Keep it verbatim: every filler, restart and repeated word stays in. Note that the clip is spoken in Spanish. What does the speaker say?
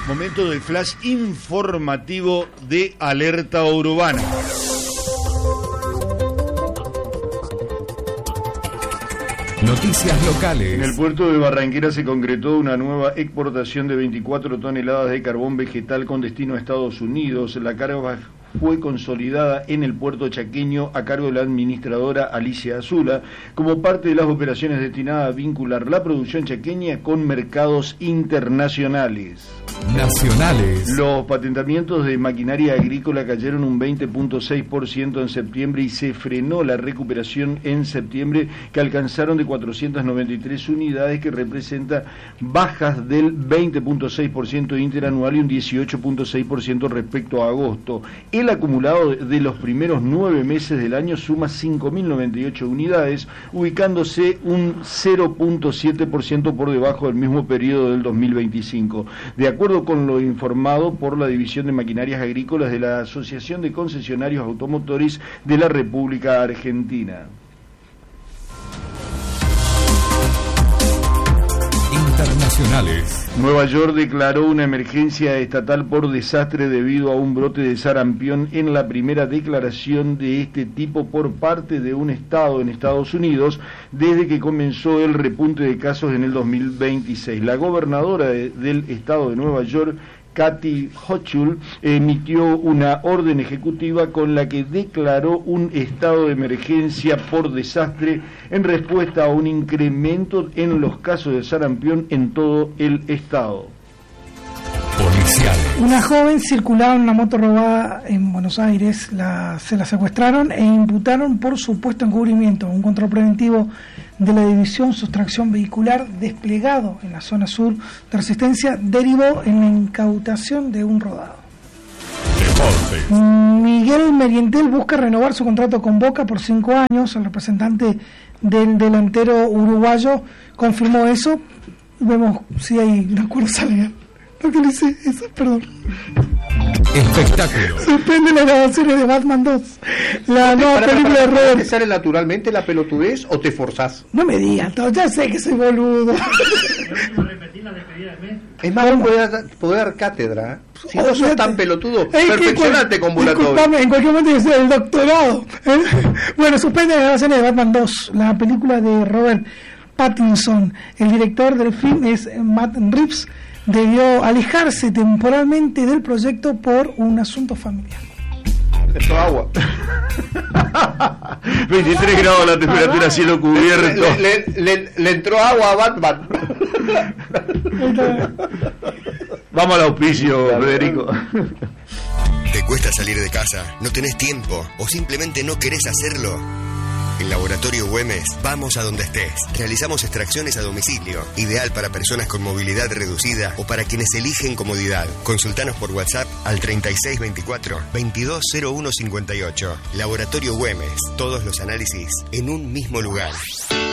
Momento del flash informativo de Alerta Urbana. Noticias locales. En el puerto de Barranquera se concretó una nueva exportación de veinticuatro toneladas de carbón vegetal con destino a Estados Unidos. La carga fue consolidada en el puerto chaqueño a cargo de la administradora Alicia Azula, como parte de las operaciones destinadas a vincular la producción chaqueña con mercados internacionales. Nacionales. Los patentamientos de maquinaria agrícola cayeron un veinte punto seis por ciento en septiembre y se frenó la recuperación en septiembre, que alcanzaron de cuatrocientas noventa y tres unidades, que representa bajas del veinte punto seis por ciento interanual y un dieciocho punto seis por ciento respecto a agosto. El acumulado de los primeros nueve meses del año suma cinco mil noventa y ocho unidades, ubicándose un cero punto siete por ciento por debajo del mismo periodo del dos mil veinticinco. De acuerdo con lo informado por la División de Maquinarias Agrícolas de la Asociación de Concesionarios Automotores de la República Argentina. Internacionales. Nueva York declaró una emergencia estatal por desastre debido a un brote de sarampión, en la primera declaración de este tipo por parte de un estado en Estados Unidos desde que comenzó el repunte de casos en el dos mil veintiséis. La gobernadora de, del estado de Nueva York, Kathy Hochul, emitió una orden ejecutiva con la que declaró un estado de emergencia por desastre en respuesta a un incremento en los casos de sarampión en todo el estado. Policiales. Una joven circulaba en una moto robada en Buenos Aires, la, se la secuestraron e imputaron por supuesto encubrimiento. Un control preventivo de la División Sustracción Vehicular desplegado en la zona sur de Resistencia derivó en la incautación de un rodado. Deportes. Miguel Merientel busca renovar su contrato con Boca por cinco años. El representante del delantero uruguayo confirmó eso. Vemos si hay un acuerdo salarial. ¿Por qué le hice eso? Perdón. Espectáculo. Suspende las grabaciones de Batman dos. La nueva para, película para, para, de Robert. ¿Te sale naturalmente la pelotudez o te forzás? No me digas, ya sé que soy boludo. Es más, vos podés dar, podés dar cátedra. Si no sos tan pelotudo, Es que perfeccionate cual- con Bulatovic. disculpame, en cualquier momento yo el doctorado. ¿eh? Bueno, suspende las grabaciones de Batman dos, la película de Robert Pattinson. El director del film es Matt Reeves. Debió alejarse temporalmente del proyecto por un asunto familiar. Esto agua. veintitrés grados la temperatura, cielo cubierto. Le, le, le, le entró agua a Batman. Vamos al auspicio, Federico. ¿Te cuesta salir de casa? ¿No tenés tiempo? ¿O simplemente no querés hacerlo? En Laboratorio Güemes, vamos a donde estés. Realizamos extracciones a domicilio, ideal para personas con movilidad reducida o para quienes eligen comodidad. Consultanos por WhatsApp al treinta y seis veinticuatro, veintidós cero uno cincuenta y ocho. Laboratorio Güemes, todos los análisis en un mismo lugar.